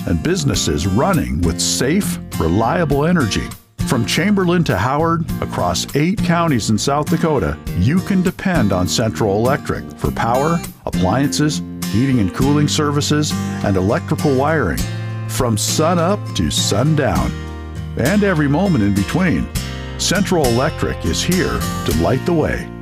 and businesses running with safe, reliable energy. From Chamberlain to Howard, across 8 counties in South Dakota, you can depend on Central Electric for power, appliances, heating and cooling services, and electrical wiring. From sun up to sundown, and every moment in between, Central Electric is here to light the way.